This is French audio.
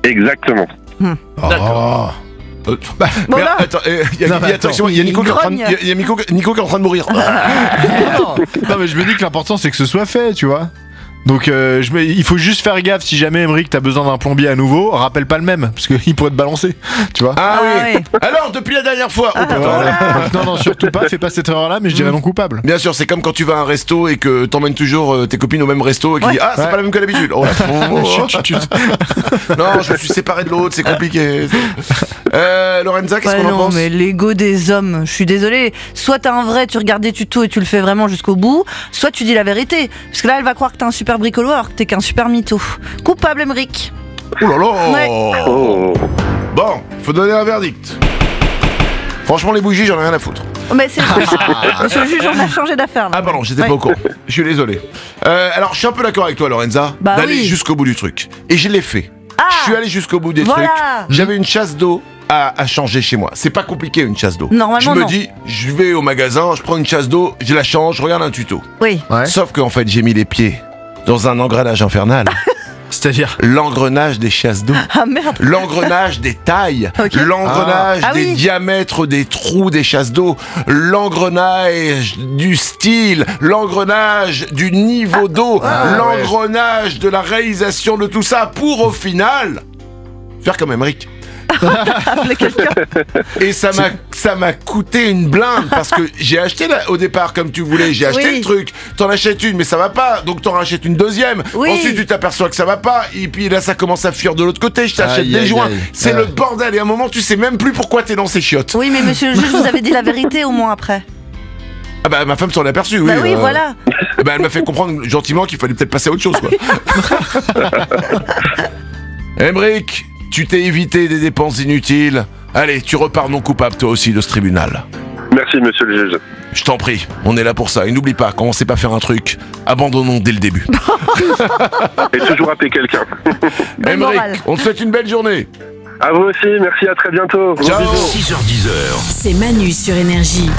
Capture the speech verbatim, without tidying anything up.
Exactement. D'accord. Euh, bah, Bon, mais là. attends, il y a, Non, mais attention, attends, il y a Nico il qui est en train de- grogne. il y a- il y a Nico, Nico qui est en train de mourir. non. Non, mais je me dis que l'important c'est que ce soit fait, tu vois. Donc euh, je me- il faut juste faire gaffe si jamais Emmerich t'as besoin d'un plombier à nouveau, rappelle pas le même parce qu'il pourrait te balancer, tu vois. Ah, Ah oui. ouais. Alors depuis la dernière fois. Oh, putain. Voilà. Donc, non non surtout pas, fais pas cette erreur là, mais je dirais non coupable. Bien sûr, c'est comme quand tu vas à un resto et que t'emmènes toujours euh, tes copines au même resto et qui Ouais. dit ah c'est Ouais. pas la même que d'habitude. Oh, oh, Chut, chut, chut. non, je me suis séparé de l'autre, c'est compliqué. Euh, Lorenza, qu'est-ce Ouais, qu'on en non, pense? mais l'ego des hommes, je suis désolée. Soit t'as un vrai, tu regardes des tutos et tu le fais vraiment jusqu'au bout, soit tu dis la vérité. Parce que là, elle va croire que t'es un super bricolo alors que t'es qu'un super mytho. Coupable, Emmerich. Oh là là. Ouais. Oh. Bon, faut donner un verdict. Franchement, les bougies, j'en ai rien à foutre. Oh, mais c'est. Monsieur le juge, on a changé d'affaire là. Ah pardon, j'étais Ouais. pas au courant. Je suis désolé. Euh, alors, je suis un peu d'accord avec toi, Lorenza, Bah d'aller oui. jusqu'au bout du truc. Et je l'ai fait. Ah, Je suis allé jusqu'au bout des voilà. trucs. J'avais une chasse d'eau à, à changer chez moi. C'est pas compliqué une chasse d'eau. Normalement, je me non. dis, je vais au magasin, je prends une chasse d'eau, je la change, je regarde un tuto. Oui. Ouais. Sauf qu'en fait, j'ai mis les pieds dans un engrenage infernal. C'est-à-dire L'engrenage des chasses d'eau. Ah merde. L'engrenage des tailles, Ok. l'engrenage Ah. Ah des oui. diamètres des trous des chasses d'eau, l'engrenage du style, l'engrenage du niveau d'eau, Ah, l'engrenage de la réalisation de tout ça pour au final faire comme Emmerich. Appelez quelqu'un. Et ça m'a ça m'a coûté une blinde parce que j'ai acheté la- au départ comme tu voulais, j'ai acheté Oui. le truc, t'en achètes une mais ça va pas, donc t'en rachètes une deuxième. Oui. Ensuite tu t'aperçois que ça va pas et puis là ça commence à fuir de l'autre côté, je t'achète Aïe, des aïe, joints. aïe. C'est Ouais. le bordel et à un moment tu sais même plus pourquoi t'es dans ces chiottes. Oui, mais monsieur le juge, vous avez dit la vérité au moins après. Ah bah ma femme s'en est aperçue, oui. Bah oui, euh, voilà. Bah elle m'a fait comprendre gentiment qu'il fallait peut-être passer à autre chose quoi. Emmerich, tu t'es évité des dépenses inutiles. Allez, tu repars non coupable toi aussi de ce tribunal. Merci, monsieur le juge. Je t'en prie, on est là pour ça. Et n'oublie pas, quand on sait pas faire un truc, abandonnons dès le début. Et toujours appeler quelqu'un. Belle Emmerich, morale. on te souhaite une belle journée. À vous aussi, merci, à très bientôt. Ciao. six heures dix. C'est Manu sur Énergie.